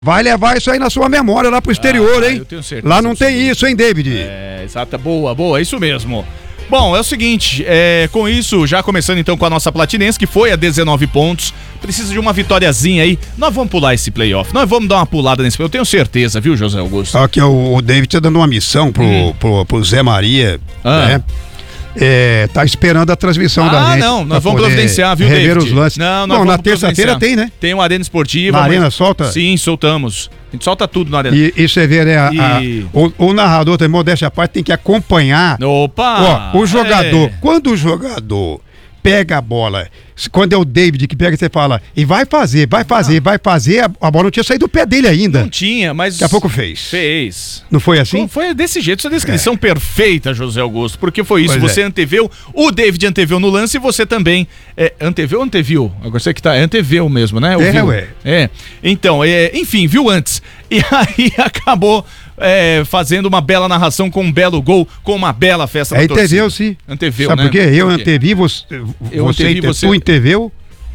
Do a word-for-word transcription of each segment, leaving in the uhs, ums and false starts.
Vai levar isso aí na sua memória lá pro exterior, ah, hein? Eu tenho certeza. Lá não tem isso, hein, David? É, exata, boa, boa, é isso mesmo. Bom, é o seguinte, é, com isso, já começando então com a nossa Platinense, que foi a dezenove pontos, precisa de uma vitóriazinha aí. Nós vamos pular esse playoff, nós vamos dar uma pulada nesse playoff, eu tenho certeza, viu, José Augusto? Aqui o, o David tá dando uma missão pro, hum. pro, pro Zé Maria, ah. né? É, tá esperando a transmissão ah, da gente. Ah, não, nós vamos providenciar, viu, rever David? os lances. Não, não na terça-feira tem, né? Tem uma arena esportiva. Na mas... arena solta? Sim, soltamos. A gente solta tudo na arena. E, e você vê, né? A, e... a, o, o narrador, tem modéstia à parte, tem que acompanhar. Opa! Ó, o jogador, é. quando o jogador pega a bola, quando é o David que pega, você fala, e vai fazer, vai fazer, não. vai fazer, a, a bola não tinha saído do pé dele ainda. Não tinha, mas... Daqui a pouco fez. Fez. Não foi assim? Foi desse jeito, essa descrição é. perfeita, José Augusto, porque foi isso, pois você é. anteveu, o David anteveu no lance e você também, é, anteveu ou anteviu? Agora você que tá, é anteveu mesmo, né? É, viu? ué. É, então, é, enfim, viu antes, e aí acabou... É, fazendo uma bela narração com um belo gol, com uma bela festa da torcida. Anteveu, sim. Anteveu, Sabe né? por quê? Eu por quê? antevi, você, eu você, antevi, você... tu anteveu.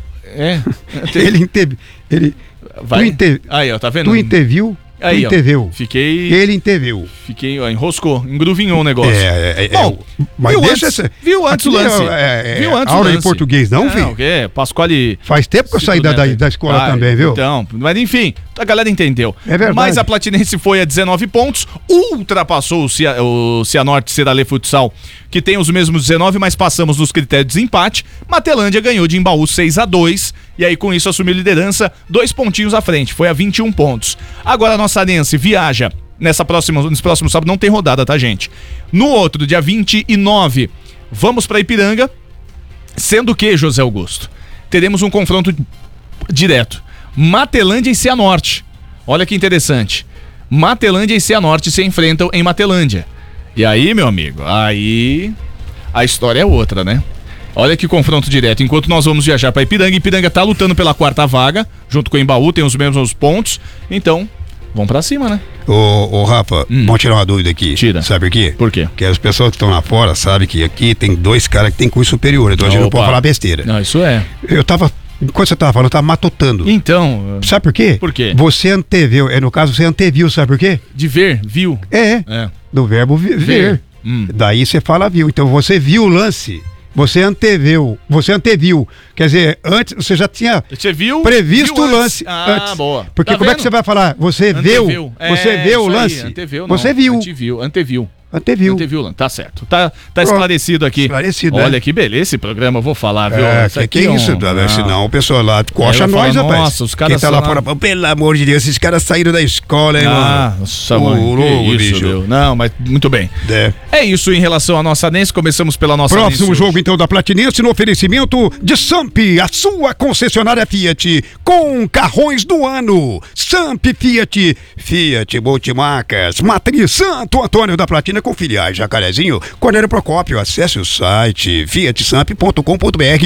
É. Antevi. Ele anteve, ele... Vai. Tu inte... Aí, ó, tá vendo? Tu interviu. Aí, tu interviu. Fiquei... Ele interviu. Fiquei, ó, enroscou, engruvinhou o negócio. É, é, Bom, é, mas viu deixa antes, essa... viu antes o lance. É, é, viu antes aula o lance. em português não, filho? Não, o quê? Pasquale... Faz tempo que eu saí da, da, da escola ah, também, viu? Então, mas enfim, a galera entendeu. É verdade. Mas a Platinense foi a dezenove pontos, ultrapassou o, Cia, o Cianorte Ceralê Futsal, que tem os mesmos dezenove, mas passamos nos critérios de desempate. Matelândia ganhou de Embaú seis a dois, e aí com isso assumiu liderança, dois pontinhos à frente, foi a vinte e um pontos. Agora a nossa Arense viaja nessa próxima, nesse próximo sábado, não tem rodada, tá, gente? No outro, dia vinte e nove, vamos para Ipiranga, sendo que, José Augusto, teremos um confronto direto. Matelândia e Cianorte. Olha que interessante. Matelândia e Cianorte se enfrentam em Matelândia. E aí, meu amigo, aí a história é outra, né? Olha que confronto direto. Enquanto nós vamos viajar para Ipiranga, Ipiranga tá lutando pela quarta vaga, junto com o Embaú, tem os mesmos pontos. Então, vamos pra cima, né? Ô, ô Rafa, hum. vamos tirar uma dúvida aqui. Tira. Sabe por quê? Por quê? Porque as pessoas que estão lá fora sabem que aqui tem dois caras que tem curso superior, então a gente não pode falar besteira. Não, isso é. Eu tava... Enquanto você tava falando, eu tava matutando. Então... Sabe por quê? Por quê? Você anteveu, é, no caso você anteviu, sabe por quê? De ver, viu. É, é. do verbo vi, ver. ver. Hum. Daí você fala viu. Então você viu o lance, você anteveu, você anteviu. Quer dizer, antes você já tinha você viu, previsto viu o lance. Ah, antes. boa. Porque tá como vendo? é que você vai falar? Você anteveu. viu, é, você viu o lance. Aí, anteveu, não. Você viu. Anteviu, anteviu. Anteviu. Anteviu, tá certo. Tá, tá esclarecido aqui. Esclarecido, Olha é. que beleza esse programa, eu vou falar, viu? É, isso que, que é isso, um... ah. senão o pessoal lá coxa é, nós, falo, rapaz. Nossa, os caras Quem tá lá fora, pelo amor de Deus, esses caras saíram da escola, hein, ah, mano? Nossa, mãe, que isso, bicho. Não, mas muito bem. É. É isso em relação à nossa Nense, começamos pela nossa Próximo Nense jogo, hoje. então, da Platinense, no oferecimento de Samp, a sua concessionária Fiat, com carrões do ano. Samp Fiat, Fiat Multimarcas, Matriz Santo Antônio da Platina, com filiais Jacarezinho, Cornélio Procópio. Acesse o site fiat samp ponto com ponto br.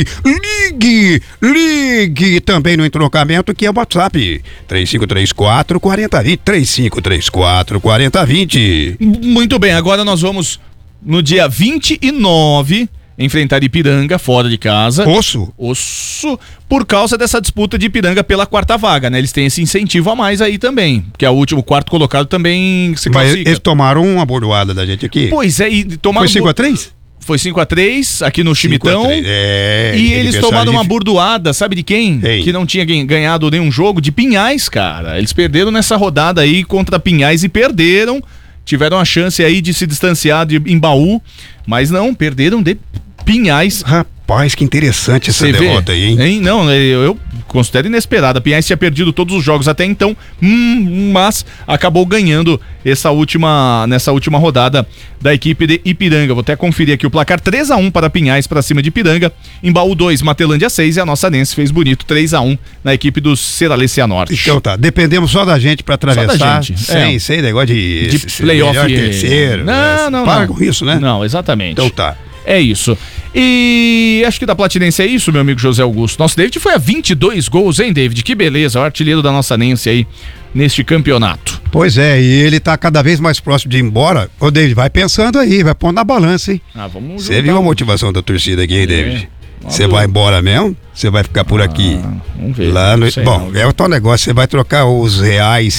Ligue, ligue também no entrocamento, que é o WhatsApp três cinco três quatro, quatro zero dois zero, três cinco três quatro, quatro zero dois zero. Muito bem, agora nós vamos no dia vinte e nove enfrentar Ipiranga fora de casa. Osso? Osso, por causa dessa disputa de Ipiranga pela quarta vaga, né? Eles têm esse incentivo a mais aí também, que é o último quarto colocado também se classifica. Mas eles tomaram uma bordoada da gente aqui. Pois é, e tomaram... Foi cinco a três? Foi cinco a três aqui no Chimitão. É, e eles tomaram uma bordoada, sabe de quem? Ei. Que não tinha ganhado nenhum jogo, de Pinhais, cara. Eles perderam nessa rodada aí contra Pinhais e perderam. Tiveram a chance aí de se distanciar de Embaú, mas não, perderam de Pinhais. Rapaz, que interessante essa Você derrota vê? aí, hein? hein? Não, eu, eu considero inesperada. Pinhais tinha perdido todos os jogos até então, hum, mas acabou ganhando essa última, nessa última rodada da equipe de Ipiranga. Vou até conferir aqui o placar: três a um para Pinhais, para cima de Ipiranga. Embaú dois, Matelândia seis, e a nossa Nense fez bonito, três a um na equipe do Ceralê Cianorte. Então tá, dependemos só da gente para atravessar. Só da gente. Sem, é. sem negócio de, de playoff. terceiro. Não, né? não, Para não. com isso, né? Não, exatamente. Então tá. É isso. E acho que da Platinense é isso, meu amigo José Augusto. Nosso David foi a vinte e dois gols, hein, David? Que beleza, o artilheiro da nossa Nense aí neste campeonato. Pois é, e ele tá cada vez mais próximo de ir embora. Ô, David, vai pensando aí, vai pondo na balança, hein? Ah, vamos Você viu a motivação da torcida aqui, hein, David? É. Você vai embora mesmo? Você vai ficar por aqui? Vamos ver. Lá no... não sei Bom, não. é o tal negócio, você vai trocar os reais